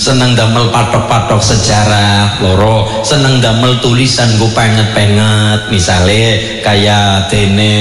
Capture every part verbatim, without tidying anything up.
seneng damel patok-patok sejarah loro, seneng damel tulisan gue penget-penget, misalnya kayak dene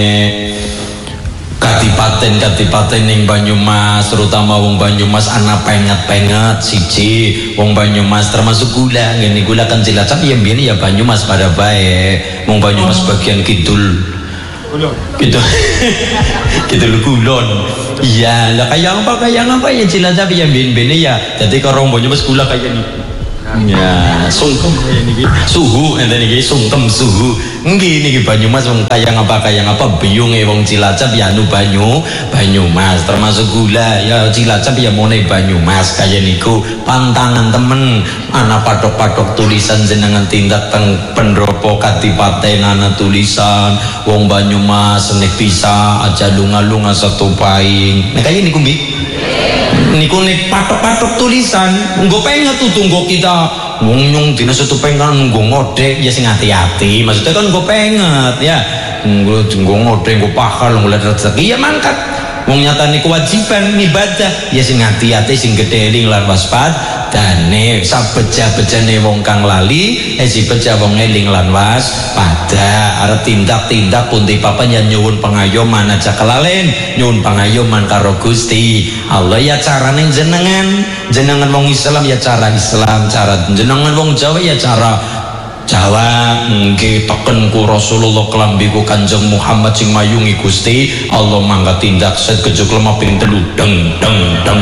kadipaten-kadipaten ning Banyumas, terutama wong Banyumas anak penget-penget siji wong Banyumas termasuk gula ngene gula kan Cilacap ya mbiyen ya Banyumas pada bae wong Banyumas bagian kidul gitu gitu lu kulon iya lah kayak apa kayak apa ya Cilacap ya mbiyen ya jadi kalau wong Banyumas gula kayak nih ya sungkem ini suhu enten iki sungkem suhu nggih niki Banyumas wong kaya ngapa kaya ngapa biyunge wong Cilacap ya anu Banyu Banyumas termasuk gula ya Cilacap ya mone Banyumas kaya niku pantangan temen ana patok-patok tulisan jenengan tindak teng pendopo kadipaten ana tulisan wong Banyumas nek bisa aja lunga-lunga satu paing nek kaya niku mbi niku nek patok-patok tulisan nggo pengen tuh tunggu kita wong nyung dina satu pengen nggo ngodek ya sing hati-hati maksudnya kan nggo pengen ya nggo nggo ngodek nggo pakal nggo rezeki ya mangkat wong nyatane kewajiban ibadah ya sing hati-hati sing gedhe lan waspadane sabeja-bejane wong kang lali eh si beja wong eling lan waspada arep tindak-tindak pundi papan ya nyuwun pengayoman aja kelalen nyuwun pengayoman karo Gusti Allah ya carane jenengan jenengan wong Islam ya cara Islam cara jenengan wong Jawa ya cara Jawa nggih teken ku Rasulullah kelambiku Kanjeng Muhammad sing mayungi Gusti Allah mangga tindak set kejuk lemah ping telu deng deng deng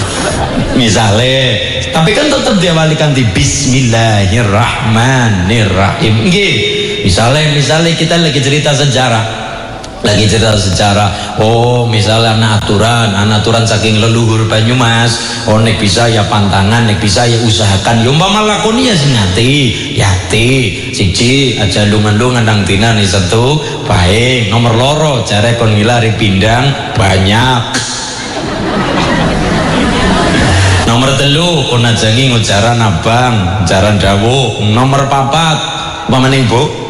misale tapi kan tetap diawalikan di Bismillahirrahmanirrahim nggih misale misale kita lagi cerita sejarah lagi cerita sejarah oh misalnya anak aturan anak aturan saking leluhur Banyumas oh nek bisa ya pantangan nek bisa ya usahakan ya umpama lakoni ya sing ati yati siji aja lungan-lungan nang dina nih satu baik nomor loro jare kon ngilari pindang banyak nomor telu kon ajangi ngujaran abang jaran dawuh nomor papat pamaning Bu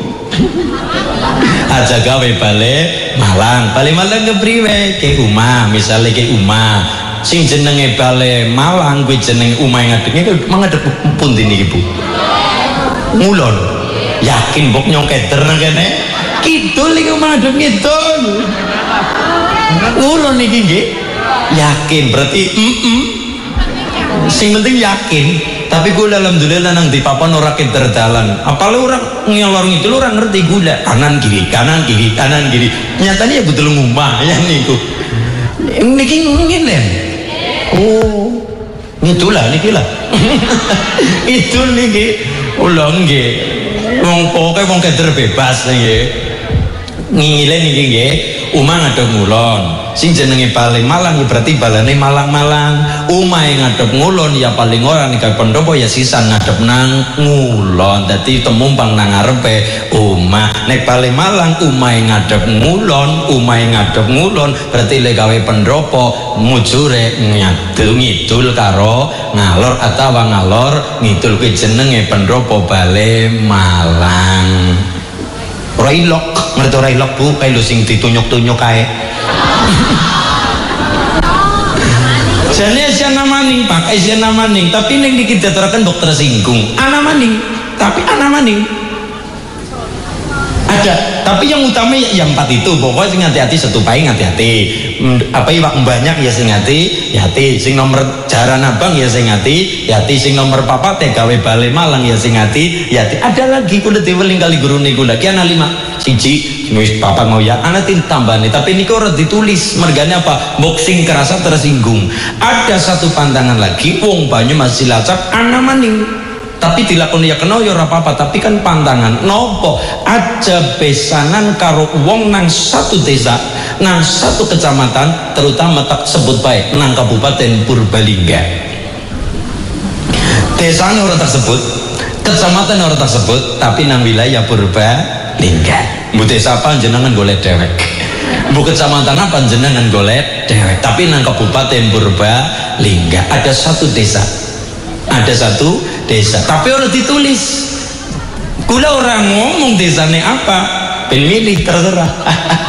aja gawe balik Malang balik Malang kepriwe ke Uma misalnya ke Uma sing jenenge balik Malang kuwi jenenge Uma ngadeg mangadeg pundi niki Bu ngulon yakin mbok nyongkeder nang kene kidul iki mangadeg ngidul ngulon niki nggih yakin berarti mm sing penting yakin tapi gula alhamdulillah nang di papan ora keterdalan apalagi orang ngelor itu orang ngerti gula kanan kiri kanan kiri kanan kiri nyatanya ya betul ngumah ya niku niki ngene oh itulah niki lah itu niki ulang nggih wong pokoke wong keder bebas nggih ngile niki nggih Uma ngadep ngulon sing jenenge paling Malang ya berarti balane Malang-Malang umahe ngadep ngulon ya paling ora nek pendopo ya sisan ngadep nang ngulon dadi temumpang nang ngarepe Uma nek paling Malang umahe ngadep ngulon umahe ngadep ngulon berarti lek gawe pendopo mujure ngidul ngidul karo ngalor atawa ngalor ngidul kuwi jenenge pendopo bale Malang Railok, ngerti Railok Bu, kayak lu sing ditunjuk-tunjuk kae. Jane siana maning, pakai siana maning, tapi neng dikit datarakan dokter singgung. Ana maning, tapi ana maning. Ada, tapi yang utama ya empat itu. Pokoknya sing hati-hati satu paing hati-hati. Apa iwak banyak ya sing hati, ya hati. Sing nomor jaran abang ya sing hati, ya hati. Sing nomor papat ya gawe bale Malang ya sing hati, ya hati. Ada lagi kudu diweling kali guru niku lagi ana lima. Siji, wis papa mau ya ana tambane, tapi niku ora ditulis. Mergane apa? Boxing kerasa tersinggung. Ada satu pantangan lagi wong Banyumas Cilacap ana maning. Tapi dilakoni ya kena ya ora apa-apa, tapi kan pantangan nopo aja besanan karo wong nang satu desa nang satu kecamatan terutama tak sebut baik nang Kabupaten Purbalingga desanya orang tersebut kecamatan orang tersebut tapi nang wilayah Purbalingga bu desa apa jenengan golek dewek bu kecamatan apa jenengan golek dewek tapi nang Kabupaten Purbalingga ada satu desa ada satu desa tapi orang ditulis kula orang ngomong desane apa pemilih terserah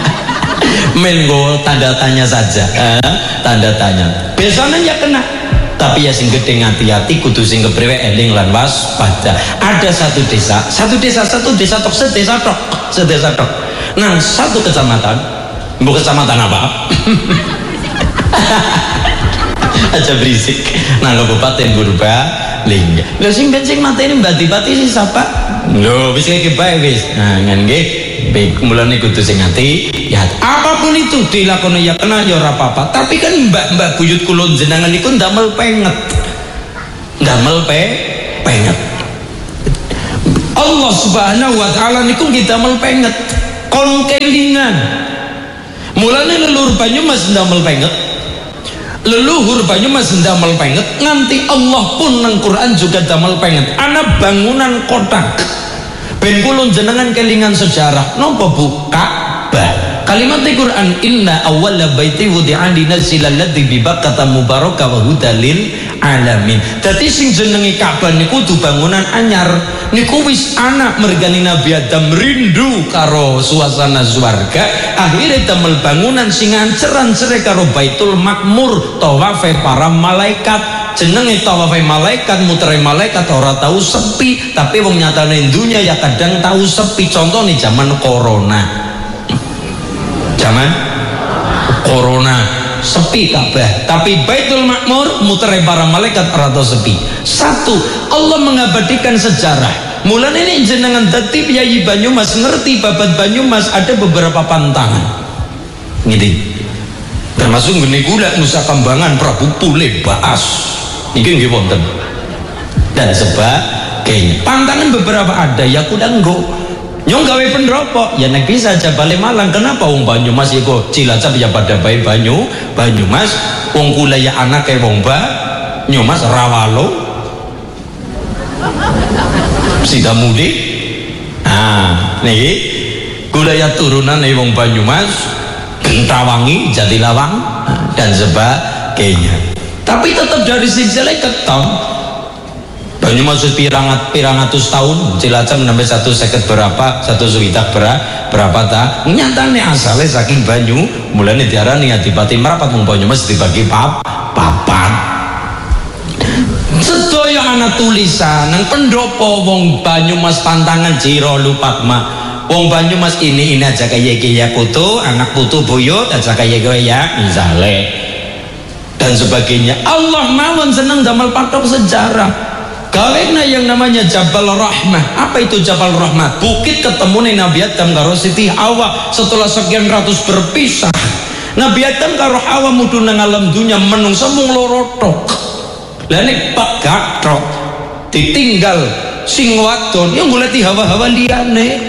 mengo tanda tanya saja eh, tanda tanya biasanya ya kena Tapi ya sing gedhe hati-hati, kudu sing kepriwe eling lan waspada. Ada satu desa, satu desa, satu desa tok, sedesa tok, sedesa tok. Nah, satu kecamatan, bu kecamatan apa? Aja berisik. Nah, Kabupaten Purbalingga. Lha sing ben sing mateni mbati-bati sing sapa? Lho, wis iki bae wis. Nah, ngen nggih. Baik, mulane kudu sing ati. Ya, apapun itu dilakoni ya kena ya ora apa-apa. Tapi kan mbak-mbak buyut kula jenengan niku ndamel penget. Ndamel pe penget. Allah Subhanahu wa taala niku ndamel penget. Kon kelingan. Mulane leluhur Banyumas ndamel penget. Leluhur Banyumas ndamel penget nganti Allah pun nang Quran juga ndamel penget. Ana bangunan kotak. Ben kula jenengan kelingan sejarah napa Bu? Ka'bah. Kalimat Al-Qur'an inna awwala baiti wudi'a linasi lalladzi bi Bakkah mubaraka wa hudalil alamin. Dadi sing jenenge Ka'bah niku kudu bangunan anyar. Niku wis ana mergani Nabi Adam rindu karo suasana swarga, akhire damel bangunan sing ancer-ancere karo Baitul Makmur, tawafe para malaikat. Jenenge tawafe malaikat, mutere malaikat ora tahu sepi, tapi wong nyatane dunya ya kadang tahu sepi. Contoh nih zaman corona, zaman corona sepi Ka'bah, tapi Baitul Makmur mutere para malaikat ora tahu sepi. Satu, Allah mengabadikan sejarah. Mulane ini jenengan dadi Piyayi Banyumas ngerti babat Banyumas ada beberapa pantangan. Ngene. Termasuk ngene kula Nusa Kambangan Prabu Pule Baas. Iki nggih wonten. Dan sebagainya. Pantangan beberapa ada ya kuda nggo. Nyong gawe pendopo ya nek bisa aja balik Malang. Kenapa wong Banyumas iku Cilacap ya pada bae Banyu, Banyumas wong kula ya anake wong Banyumas Rawalo. Sidamudi. Nah, niki kula ya turunan wong Banyumas, Gentawangi, Jatilawang dan sebagainya. Tapi tetap dari sisi ketong Banyumas pirangat pirangatus tahun, Cilacap sampai satu seket berapa, satu suwidak berapa berapa ta nyatane asale saking Banyu. Mulane diarani Adipati Merapat wong Banyumas dibagi pap papat. Sedaya ana tulisan nang pendopo wong Banyumas pantangan Jiro Lupatma. Wong Banyumas ini ini aja kaya kaya putu, anak putu buyut aja kaya kaya misale dan sebagainya. Allah mawon seneng damel patok sejarah. Karena yang namanya Jabal Rahmah. Apa itu Jabal Rahmah? Bukit ketemu Nabi Adam karo Siti Hawa setelah sekian ratus berpisah. Nabi Adam karo Hawa mudhun nang alam dunya menungso mung loro tok. Lah nek pak gathok ditinggal sing wadon ya goleki hawa-hawa liyane.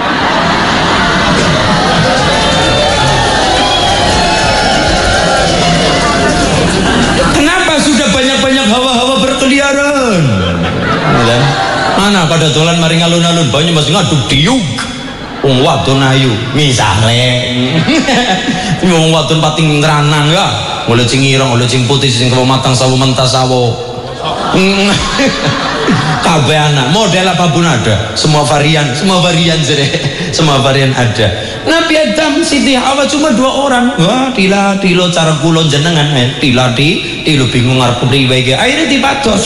Sudah banyak-banyak hawa-hawa berkeliaran. Mana pada dolan maring alun-alun Banyumas ngaduk diuk. Wong wadon ayu misale. Wong wadon pating ngranang ya. Oleh sing ireng, oleh sing putih, sing matang sawo mentah sawo. Kabeh anak model apapun ada, semua varian, semua varian jere, semua varian ada. Nabi Adam, Siti Hawa cuma dua orang. Wah, tila tilo cara kulon jenengan, eh. tila di, tilo bingung ngarep priwe iki. Akhirnya dipatos.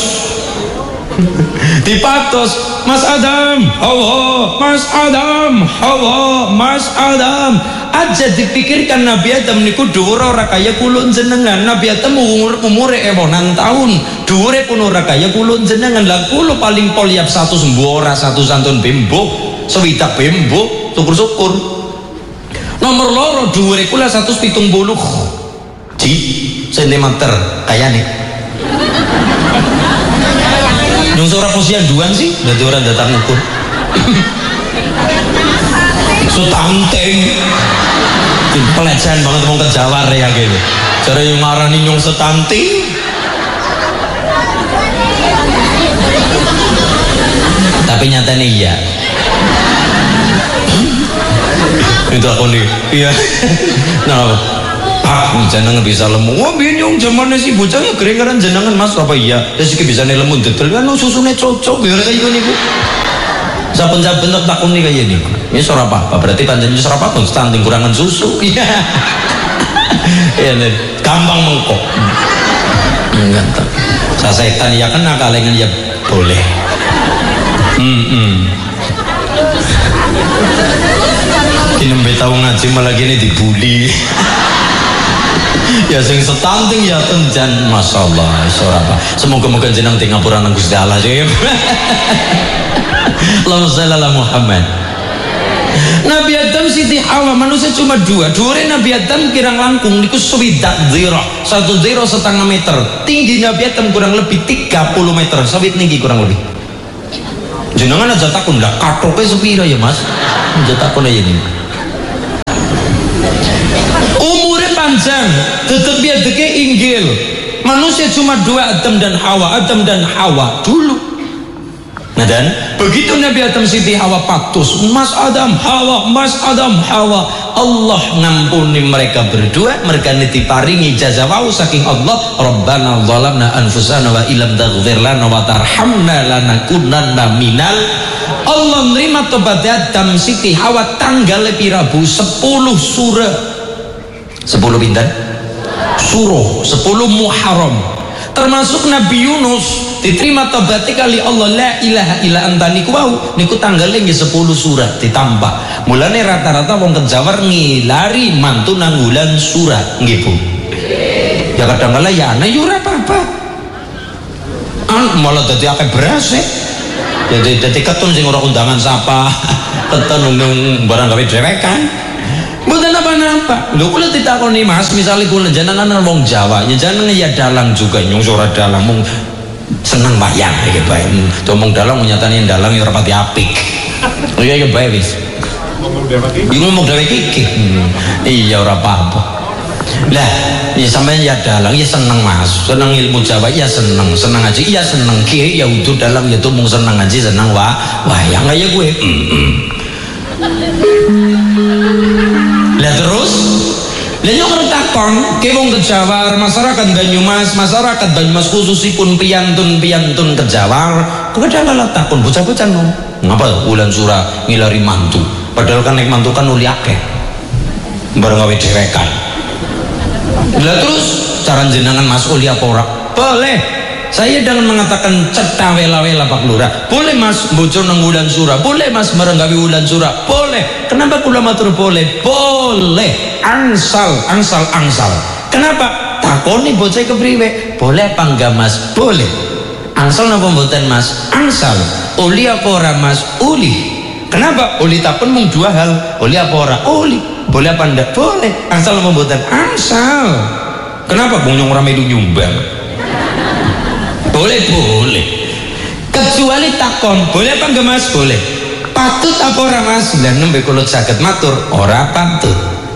Dipatos, Mas Adam, Hawa, Mas Adam, Hawa, Mas Adam. Aja dipikirkan Nabi Adam niku dhuwur ora kaya kulon jenengan. Nabi Adam umur umure ewonan tahun, dhuwure pun ora kaya kulon jenengan. Lah kula paling poliap satu sembora, satu santun bembo, sewidak bembo, syukur-syukur. Nomor loro dhuwure kula seratus pitung puluh sentimeter kayane. Nyung ora posyanduan sih, dadi ora datang ukur. Sutanteng. Pelecehan banget wong Kejawar ya gitu. Cara yang ngarani nyung setanting. Tapi nyatanya iya. Itu aku nih. Iya. Nah, Pak, jenengan bisa lemu. Wah, biyen nyung zamane si bocahnya kerengaran jenengan Mas apa iya? Terus iki bisa lemu detail kan susune cocok ya kaya niku. Saben-saben tak takuni kaya niku. Ya ora apa-apa, berarti panjenengan ora apa-apa, stunting kurangan susu. Iya. Ya, gampang mengkok. Enggak. Sasetan ya kena, kalengan ya boleh. Hmm, hmm. Ini nembe tau ngaji malah gini dibully. Ya sing setanting ya tenjan, masya Allah. Apa. Semoga-moga jenang di ngapura nang Gusti Allah sih. Allahumma shalli ala Muhammad. Nabi Adam Siti Hawa manusia cuma dua. Dua Nabi Adam kirang langkung niku swidak zero, satu zero setengah meter. Tinggi Nabi Adam kurang lebih tiga puluh meter. Sawit tinggi kurang lebih. Jenengan aja takun lah, katoknya sepira ya mas. Aja takun aja nih. Umurnya panjang, tetap dia deke inggil. Manusia cuma dua, Adam dan Hawa. Adam dan Hawa dulu. Nah dan begitu Nabi Adam Siti Hawa patus, Mas Adam Hawa, Mas Adam Hawa, Allah ngampuni mereka berdua. Mereka diparingi jazawau saking Allah. Rabbana zalamna anfusana wa ilam taghfir lana wa tarhamna lanakunanna minal. Allah nerima tobat Adam Siti Hawa tanggal pirabu sepuluh surah. Sepuluh bintang surah, sepuluh Muharram. Termasuk Nabi Yunus diterima tobatnya kali Allah, la ilaha illa anta niku wau niku tanggalnya nggih sepuluh surat ditambah. Mulane rata-rata wong Kejawar ngilari mantu nanggulan surat nggih Bu. Ya kadang kala ya ana yo ora apa-apa. Ah malah dadi akeh beras e. Jadi dadi ketun sing ora undangan sapa, ketun nung barang gawe dhewekan. Mboten apa-apa. Lho kula ditakoni Mas, misale kula jenengan wong Jawa, jenengan ya dalang juga nyung ora dalang mung seneng wayang iki bae. Domong dalang nyatane dalang ya ora pati apik. Iya ya bae wis. Ngomong dhewe iki. Ngomong dhewe iki. Iya ora apa-apa. Lah, ya sampean ya dalang ya seneng Mas. Seneng ilmu Jawa ya seneng, seneng ngaji ya seneng. Kiai ya udah dalang ya tuh mung seneng ngaji seneng wa wayang kaya gue. Lah terus lha nyok takon ke wong Kejawar, masyarakat Banyumas, masyarakat Banyumas khususipun piyantun-piyantun Kejawar, kadang takon bocah-bocah nom. Ngapa wulan surah ngilari mantu? Padahal kan nek mantu kan uli akeh. Bareng gawe dhewekan. Lah terus cara jenengan Mas uli apa ora? Boleh. Saya dengan mengatakan cetha wela-wela Pak Lurah. Boleh Mas bocor nang wulan surah. Boleh Mas merenggawi wulan surah. Boleh. Kenapa kula matur boleh? Boleh. Angsal, angsal, angsal. Kenapa? Takoni bocah kepriwe? Boleh apa enggak Mas? Boleh. Angsal napa mboten Mas? Angsal. Uli apa ora Mas? Uli. Kenapa? Uli takon mung dua hal. Uli apa ora? Uli. Boleh apa enggak? Boleh. Angsal napa mboten? Angsal. Kenapa? Bung nyong ora melu nyumbang. Boleh, boleh. Kecuali takon, boleh apa enggak Mas? Boleh. Patut apa ora Mas? Lah nembe kula saged matur, ora patut.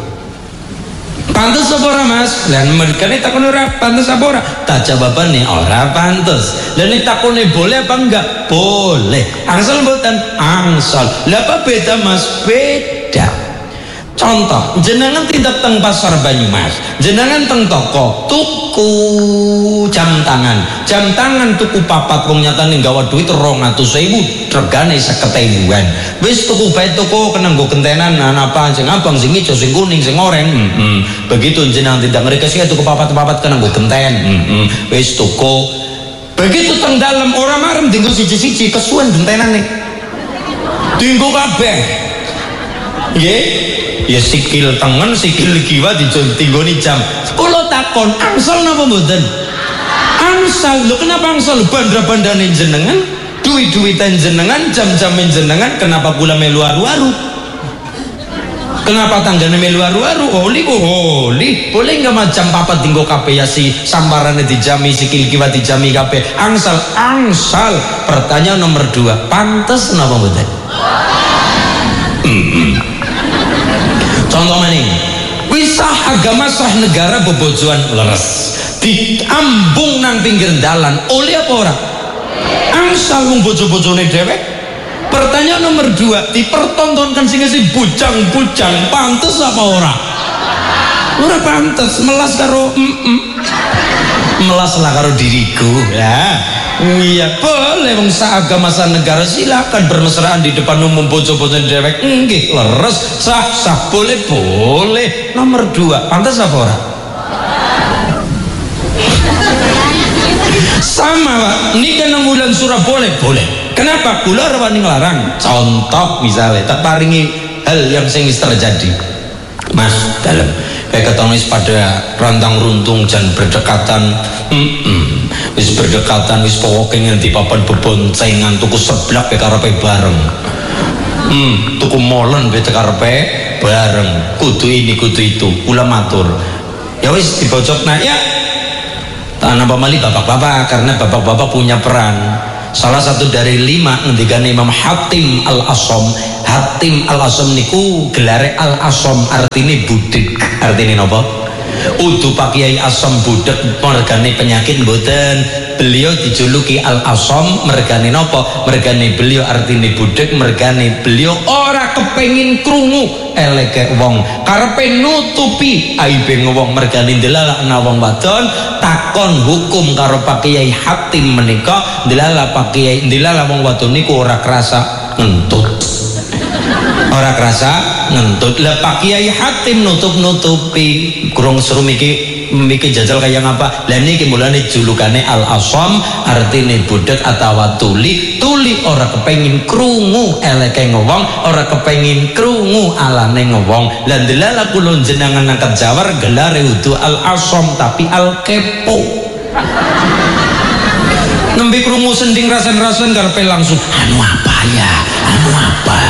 Pantes apa ora Mas? Lah merkane takon ora pantes apa ora? Tak jawabane ora pantes. Lah nek takone boleh apa enggak? Boleh. Angsal mboten? Angsal. Lah apa beda Mas? Beda. Contoh, jenengan tindak teng pasar Banyumas, jenengan teng toko tuku jam tangan, jam tangan tuku papat wong nyatane gawa duit rong atus ewu, regane seket ewuan. Wis tuku bae toko kena nggo gentenan apa sing abang sing ijo sing kuning sing oranye. Mm -hmm. Begitu jenengan tindak ngrekes tuku papat-papat kena nggo genten. Mm -hmm. Wis tuku. Begitu teng dalem ora marem dienggo siji-siji kesuwen gentenane. Dienggo kabeh. Nggih. Ya sikil tengen, sikil kiwa ditinggoni jam. Kula takon, angsal napa mboten? Angsal. Lho kenapa angsal? Bandra-bandane jenengan, duit-duitan jenengan, jam-jamin jenengan, kenapa kula melu aru-aru? Kenapa tanggane melu aru-aru? Oli kok oli. Boleh enggak macam papat dinggo kabeh ya si sambarane dijami, sikil kiwa dijami kabeh. Angsal, angsal. Pertanyaan nomor dua, pantes napa mboten? Hmm. Contoh maning, wisah agama sah negara bebojoan leres, diambung nang pinggir dalan, oleh apa ora? Angsal wong bojo-bojone dhewek. Pertanyaan nomor dua, dipertontonkan sing si bujang-bujang, pantes apa ora? Ora pantes, melas karo mm -mm. melas lah karo diriku ya. Iya boleh wong seagama negara silakan bermesraan di depan umum bojo-bojo dewek nggih leres sah sah boleh boleh. Nomor dua pantas apa ora? sama Pak, ini kan bulan surah boleh boleh. Kenapa kula rawani nglarang? Contoh misalnya tak paringi hal yang sing wis terjadi. Mas dalam kayak ketonis pada rantang runtung dan berdekatan, mm -mm. wis berdekatan wis pokoke nganti papan beboncengan tuku seblak be karepe bareng. Hmm, tuku molen be karepe bareng. Kudu ini kudu itu. Kula matur. Ya wis dibojokna ya. Tanah pamali bapak-bapak karena bapak-bapak punya peran. Salah satu dari lima ngendikan Imam Hatim Al-Asom. Hatim Al-Asom niku gelare Al-Asom artine budek. Artine napa? Udu Pak Kiai Asom budek mergane penyakit mboten. Beliau dijuluki Al-Asom mergane napa? Mergane beliau artine budek, mergane beliau ora kepengin krungu eleke wong. Karepe nutupi aibe wong mergane ndelalakna wong wadon takon hukum karo Pak Kiai Hatim menika ndelala Pak Kiai ndelala wong wadon niku ora kerasa ngentut. Ora kerasa ngentut. Lah Pak Kiai Hatim nutup-nutupi kurang seru miki miki jajal kayak ngapa. Lah niki mulane julukane Al-Asom artine budek atawa tuli. Tuli ora kepengin krungu eleke ngewong, ora kepengin krungu alane ngewong. Lah ndelala kula jenengan nang Jawar gelare udu Al-Asom tapi Al-Kepo. Nembe krungu sending rasan-rasan karepe langsung anu apa ya? Anu apa?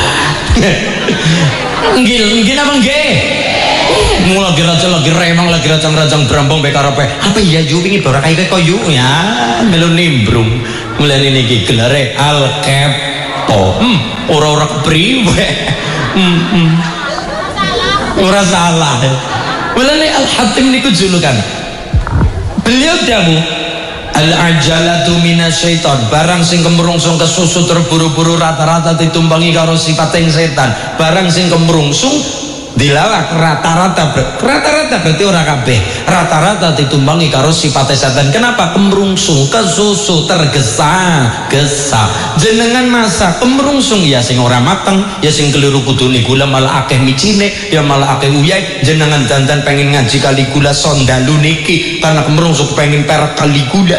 Nggih, nggih apa nggih? Mula lagi raja lagi remang lagi rajang-rajang brambang be karepe. Apa ya yu wingi ora kaya koyo ya melu nimbrung. Mulane niki gelare Al-Kepo. Hmm, ora-ora kepriwe. Hmm, hmm. Ora salah. Mulane Al-Hatim niku julukan. Beliau dawuh al-ajalatu minasyaiton, barang sing kemrungsung kesusu terburu-buru rata-rata ditumpangi karo sipating setan. Barang sing kemrungsung dilalak rata-rata rata-rata berarti ora kabeh, rata-rata ditumpangi karo sipate setan. Kenapa? Kemrungsung kesusu tergesa-gesa. Jenengan masa kemrungsung ya sing ora mateng, ya sing keliru kudune gula malah akeh micine, ya malah akeh uyai. Jenengan dandan pengen ngaji kali gula sondalu niki karena kemrungsung pengen perak kali gula.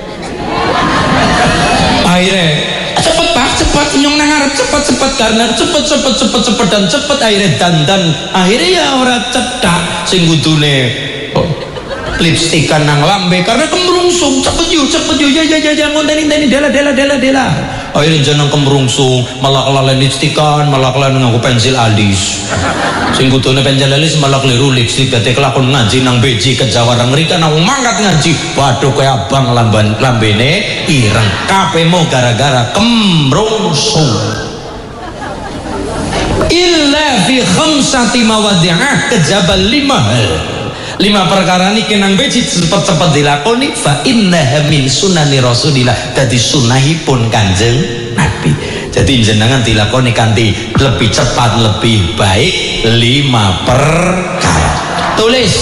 Akhirnya cepet pak cepet nyong nangarep cepet cepet karena cepet cepet cepet cepet dan cepet akhirnya dandan akhirnya ya orang cedak sing kudune oh, lipstikan nang lambe karena kemrungsung cepet yuk cepet yuk ya ya ya ya ngonteni teni dela dela dela dela akhirnya jeneng kemrungsung malah kelalen lipstikan malah kelalen nganggo pensil alis sing kudune pensil alis malah keliru lipstik dadi kelakon ngaji nang beji Kejawara ngrika nang mangkat ngaji waduh kaya abang lamban lambene ireng kabehmu gara-gara kemrungsung. Illa fi khamsati mawadhi'ah kejaba lima hal. Lima perkara ini kenang beji cepet-cepet dilakoni fa innaha min sunani Rasulillah dadi sunahipun Kanjeng Nabi. Jadi jenengan dilakoni kanthi lebih cepat lebih baik lima perkara. Tulis.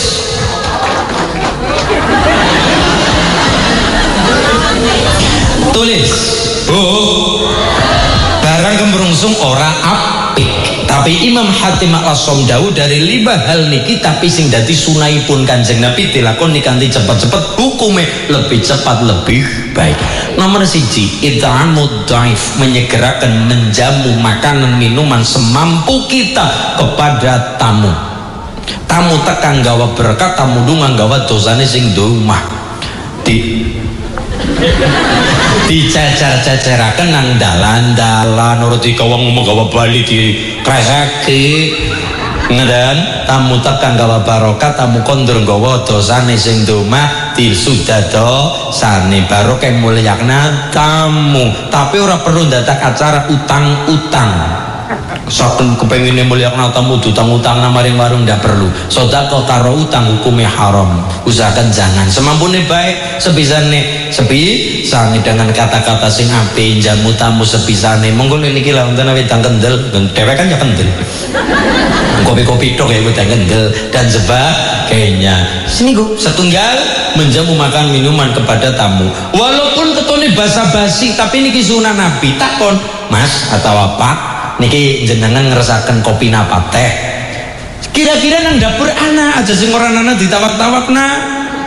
Tulis. Oh. Barang kemrungsung ora apik. Tapi Imam Hatim Al-Asom dawuh dari lima hal niki tapi sing dadi sunahipun Kanjeng Nabi dilakoni kanthi cepet-cepet hukume lebih cepat lebih baik. Nomor siji it'amud dhaif, menyegerakan menjamu makanan minuman semampu kita kepada tamu. Tamu tekan gawa berkah, tamu dungang gawa dosane sing domah. Di dicacar-cacaraken nang dalan-dalan nurut dikawang ngomong gawa bali di kreseki ngedan tamu tekan gawa barokah tamu kondur gawa dosane sing domah disudado sane barokah mulyakna tamu tapi ora perlu ndadak acara utang-utang saking kepengine mulyakna tamu utang-utang maring warung ndak perlu sedekah karo utang hukumnya haram. Usahakan jangan semampune baik sebisane sepi sange dengan kata-kata sing apik jamu tamu sebisane monggo niki lha wonten wedang kendel dhewek kan ya kendel kopi-kopi tok ya wedang kendel dan sebagainya. Seniku setunggal menjamu makan minuman kepada tamu walaupun ketone basa-basi tapi niki sunah Nabi. Takon Mas atau apa niki jenengan ngerasakan kopi napa teh kira-kira nang dapur anak aja sing ora ana ditawak-tawakna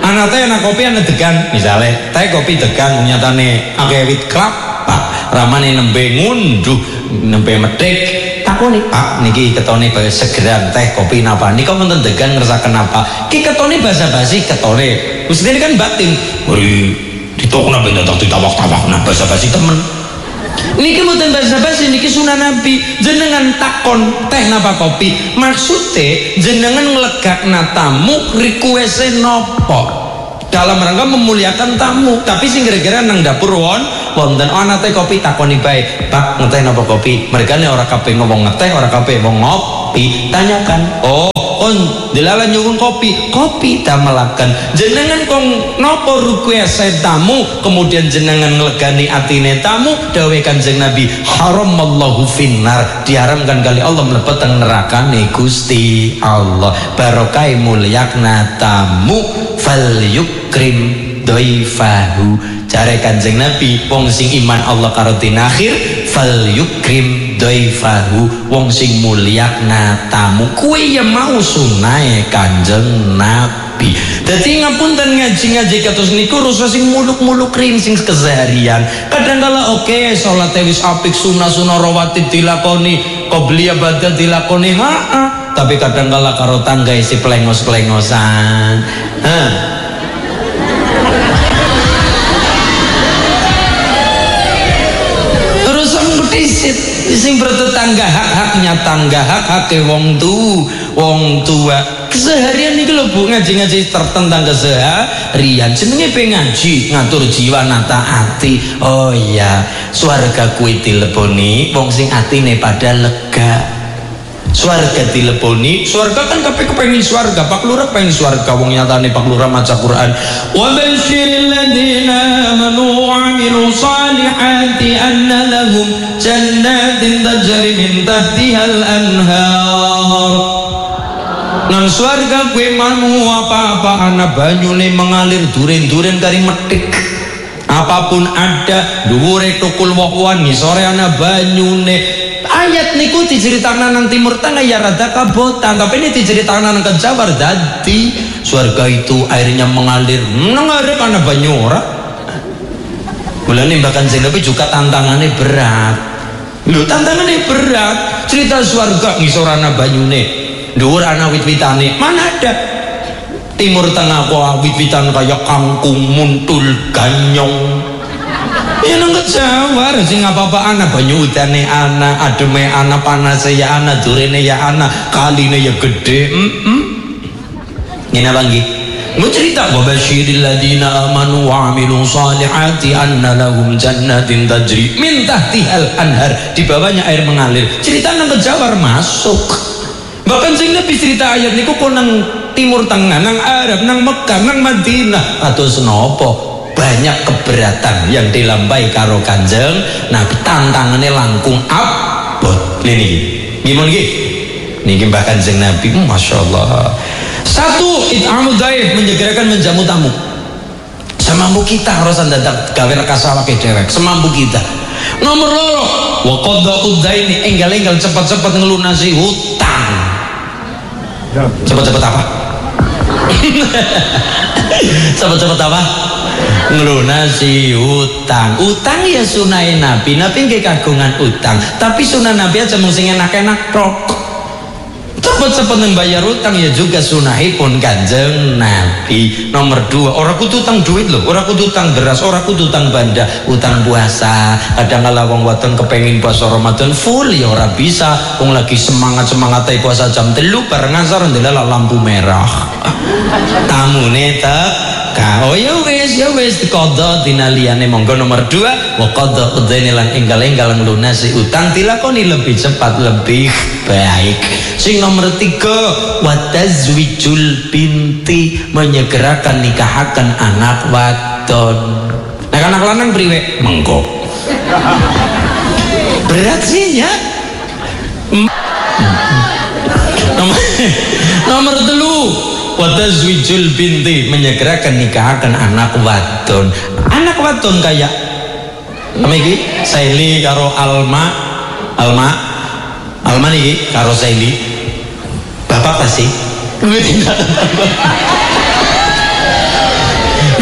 Anak teh anak kopi anak degan misalnya teh kopi degan nyatane akeh wit klap Pak ramane nembe ngunduh nembe medhek takoni Pak niki ketone segeran teh kopi napa nika wonten degan ngersakaken napa ki ketone basa-basi ketone mesti kan batin mari ditokna ben datang ditawak-tawak nah basa-basi temen niki mboten basa-basi niki sunah Nabi jenengan takon teh napa kopi maksudnya jenengan nglegakna tamu request-e napa dalam rangka memuliakan tamu tapi sing gara-gara nang dapur won wonten ana teh kopi takoni bae Pak ngeteh napa kopi mereka nek ora kabeh ngomong ngeteh ora kabeh ngomong ngopi tanyakan oh on dilala nyuwun kopi kopi damelaken jenengan kong napa request tamu kemudian jenengan nglegani atine tamu dawuh Kanjeng Nabi haramallahu finnar diharamkan kali Allah mlebet teng nerakane Gusti Allah barokah mulyakna tamu fal yukrim doifahu jare Kanjeng Nabi wong sing iman Allah karo dina akhir fal yukrim doifahu wong sing mulyakna tamu kuwi ya mau sunahe Kanjeng Nabi dadi ngapunten ngaji-ngaji kados niku rusak sing muluk-muluk ring sing keseharian kadang kala oke okay, salat wis apik sunah-sunah rawatib dilakoni qobliyah badal dilakoni heeh tapi kadang kala karo tangga isi plengos-plengosan hah sing bertetangga hak-haknya tangga hak-hake wong tu wong tua keseharian ini lho Bu ngaji-ngaji tertentang keseharian jenenge pengaji ngatur jiwa nata ati oh iya swarga kuwi dileboni wong sing atine pada lega swarga dileboni swarga kan kabeh kepengin swarga Pak Lurah pengen swarga wong nyatane Pak Lurah maca Quran wa basyiril ladina amanu wa amilu salihati anna lahum jannatin tajri min tahtihal anhar nang swarga kuwi manu apa-apa ana banyune mengalir duren-duren kari metik apapun ada dhuwure tukul woh-wohan ngisore ana banyune ayat niku diceritakan nang timur tengah ya rada kabotan tapi ini diceritakan nang kejawar dadi surga itu airnya mengalir nang arep ana banyu ora mulane bahkan sing tapi juga tantangannya berat lho tantangannya berat cerita surga ngisor ana banyune dhuwur ana wit-witane mana ada timur tengah kok wit-witan kaya kangkung muntul ganyong ya nang kejawar sing apa-apa ana banyu udane ana ademe ana panase ya ana durene ya ana kaline ya gede heeh ngene apa nggih mau cerita wa basyiril ladina amanu wa amilu salihati anna lahum jannatin tajri min tahtihal anhar di bawahnya air mengalir cerita nang kejawar masuk bahkan sing Nabi cerita ayat niku kok nang timur tengah nang Arab nang Mekah nang Madinah atau senopo banyak keberatan yang dilampai karo Kanjeng Nabi tantangannya langkung abot ini gimana niki niki mbah Kanjeng Nabi Masya Allah satu it'amud dhaif menyegerakan menjamu tamu semampu kita harusan datang gawe rekasa ke dewek semampu kita nomor loro wa qada'ud dhaini enggal-enggal cepat-cepat ngelunasi hutang cepat-cepat apa cepat-cepat apa ngelunasi utang utang ya sunai Nabi Nabi nggih kagungan utang tapi sunah Nabi aja mung sing enak-enak tok cepet-cepet membayar utang ya juga sunahipun Kanjeng Nabi nomor dua orang kudu utang duit loh orang kudu utang beras orang kudu utang banda utang puasa kadang kala wong wadon kepengin puasa Ramadan full ya ora bisa wong lagi semangat-semangat puasa jam telu bareng asar ndelala lampu merah tamune teka oh ya wis ya wis diqadha dinaliane monggo nomor dua wa qadha udzaini lan enggal-enggal lunasi utang dilakoni lebih cepat lebih baik sing nomor tiga wa tazwijul binti menyegerakan nikahaken anak wadon nah anak lanang priwe mengko berat sih ya nomor nomor telu wa tazwijul binti menyegerakan nikahaken anak wadon anak wadon kayak apa iki Saili karo Alma Alma Alma niki karo Saili bapak pasti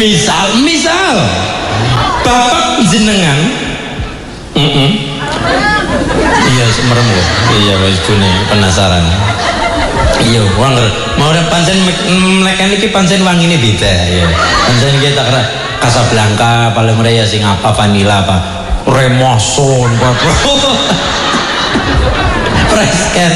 misal misal bapak jenengan mm -mm. iya semerem loh iya wis gune penasaran iya wong mau pancen mlekan iki pancen wangine beda ya pancen iki tak kira Casablanca paling mrene sing apa vanilla apa Remoson apa Presken.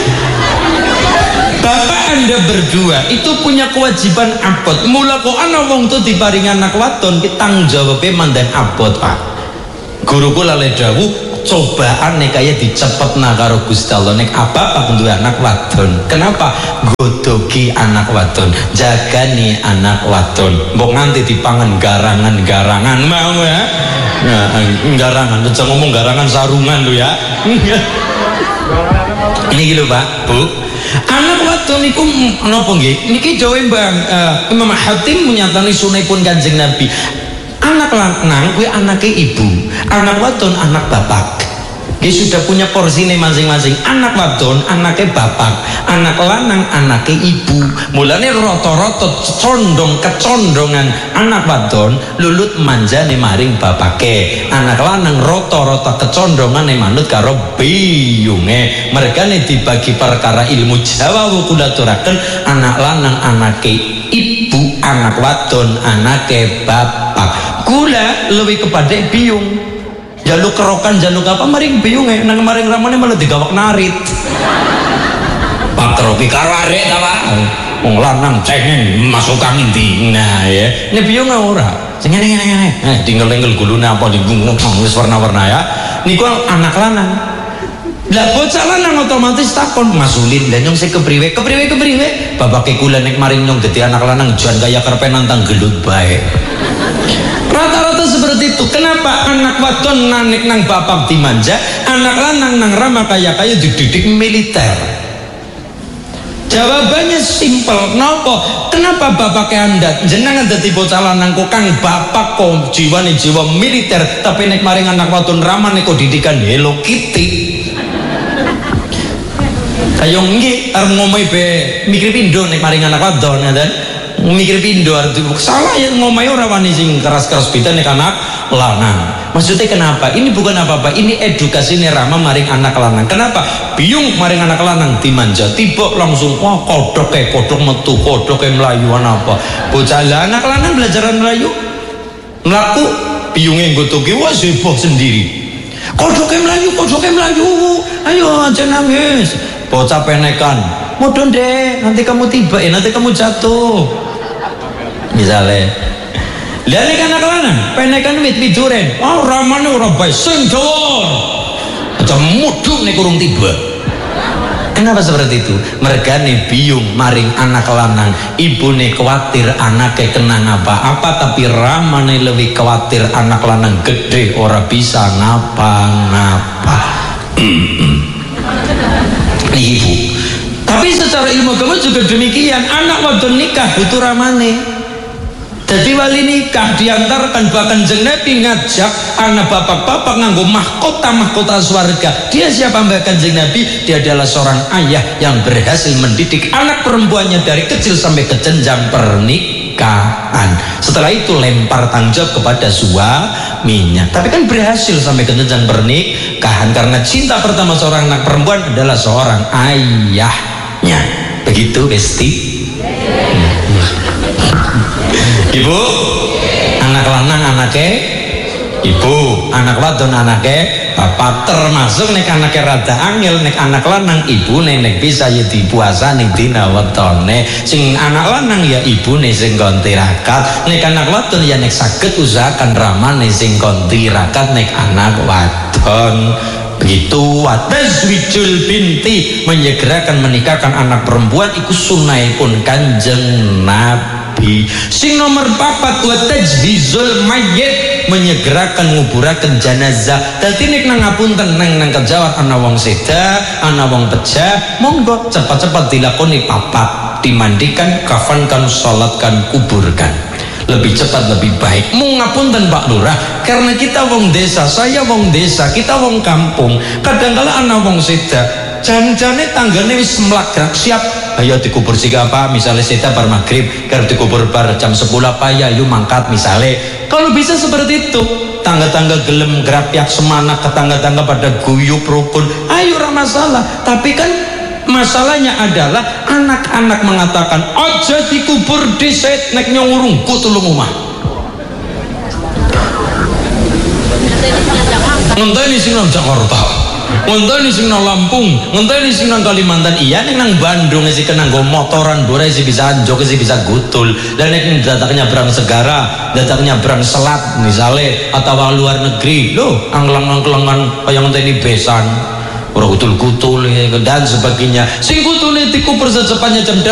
Bapak Anda berdua itu punya kewajiban abot. Mula kok ana wong tuh diparingi anak wadon ki tanggung jawabe mandan abot, Pak. Guruku lale dawuh cobaane kaya dicepetna karo Gusti Allah nek apa duwe anak wadon. Kenapa? Godoki anak wadon, jagani anak wadon. Mbok nganti dipangan garangan-garangan mau ya. Nah, garangan, aja ngomong garangan sarungan lu ya. Ini gitu Pak, Bu. Anak wadon niku napa nggih? Niki Jawa Bang uh, Imam Hatim menyatani sunahipun Kanjeng Nabi. Anak lanang kuwi anake ibu, anak wadon anak bapak. Dia sudah punya porsinya masing-masing. Anak wadon anake bapak, anak lanang anake ibu. Mulane rata-rata condong kecondongan anak wadon lulut manjane maring bapake. Anak lanang rata-rata kecondongan manut karo biyunge. Mergane dibagi perkara ilmu Jawa kula aturaken anak lanang anake ibu, anak wadon anake bapak. Kula lebih kepada biyung. Jaluk kerokan, jaluk apa maring biyunge nang maring ramane malah digawak narit. Pak tropi karo arek ta Pak. Wong lanang cengeng masuk angin ndi. Nah ya, ini biyung ora. Sing ngene-ngene. Eh tinggal-tinggal gulune apa di wis warna-warna ya. Niku anak lanang. Lah bocah lanang otomatis takon Mas Ulin lha nyong sing kepriwe kepriwe kepriwe babake kula nek maring nyong dadi anak lanang jan kaya karepe nantang gelut bae. Rata-rata seperti itu. Kenapa anak wadon nanik nang bapak dimanja, anak lanang nang rama kaya kaya dididik militer? Jawabannya simpel. Nopo? Kenapa bapaknya Anda jenengan dadi bocah lanang kok kang bapak kok jiwane jiwa militer, tapi nek maring anak wadon rama nek kok didikan Hello Kitty? Kayak nggih arep ngomahi be mikir pindho nek maring anak wadon ngoten. Mikir pindho arti salah ya ngomahe ora wani sing keras-keras beda nek anak lanang. Maksudnya kenapa? Ini bukan apa-apa, ini edukasi rama maring anak lanang. Kenapa? Biyung maring anak lanang dimanja tiba langsung wah kodok kayak kodok metu kodok kayak melayu apa bocah anak lanang belajaran melayu melaku biyungnya nggotoki wah seboh sendiri kodok kayak melayu kodok kayak melayu ayo aja nangis bocah penekan mudun deh nanti kamu tiba eh nanti kamu jatuh misalnya lihat nih anak lanang penekan wit widuren oh ramane ora bae sing dawon aja mudhun nek urung tiba. Kenapa seperti itu? Mergane biyung maring anak lanang ibune kuatir anake kenang apa-apa tapi ramane lebih kuatir anak lanang gede ora bisa ngapa-ngapa. Ibu tapi secara ilmu agama juga demikian, anak wadon nikah butuh ramane. Jadi wali nikah diantarkan bahkan Kanjeng Nabi ngajak anak bapak-bapak nganggo mahkota-mahkota swarga. Dia siapa Mbak Kanjeng Nabi? Dia adalah seorang ayah yang berhasil mendidik anak perempuannya dari kecil sampai ke jenjang pernikahan. Setelah itu lempar tanggung jawab kepada suaminya. Tapi kan berhasil sampai ke jenjang pernikahan karena cinta pertama seorang anak perempuan adalah seorang ayahnya. Begitu Besti? Ibu, anak lanang anake ibu, anak wadon anake bapak, termasuk nek anake rada angel nek anak lanang ibu nek bisa ya dipuasani dina wetone. Sing anak lanang ya ibune sing kon tirakat, nek anak wadon ya nek saged usahakan ramane sing kon tirakat nek anak wadon. Begitu tazwijul binti menyegerakan menikahkan anak perempuan iku sunahipun Kanjeng Nabi. Sing nomor papat wa tajhizul mayyit menyegerakan nguburaken jenazah. Dadi nek nang ngapunten nang nang kejawat ana wong seda, ana wong pejah, monggo cepat-cepat dilakoni papat, dimandikan, kafankan, salatkan, kuburkan. Lebih cepat lebih baik. Mau ngapunten Pak Lurah, karena kita wong desa, saya wong desa, kita wong kampung. Kadang-kala ana wong seda jan-jane tanggane wis mlagrak siap ayo dikubur jika apa misalnya kita bar maghrib karena dikubur bar jam sepuluh apa ya yuk mangkat misalnya. Kalau bisa seperti itu tangga-tangga gelem grapyak semangat ke tangga-tangga pada guyup rukun ayo ora masalah. Tapi kan masalahnya adalah anak-anak mengatakan aja dikubur di set nek nyong ku tulung omah ngenteni sing nang Jakarta, ngenteni sing nang Lampung, ngenteni sing nang Kalimantan, iya ning nang Bandung sih kena nggo motoran bore sih bisa anjok sih bisa gutul. Dan nek datangnya berang segara, datangnya berang selat misale atau luar negeri, lho anglang-anglangan kaya ngenteni besan, ora gutul-gutul dan sebagainya. Sing kutule dikubur secepatnya jam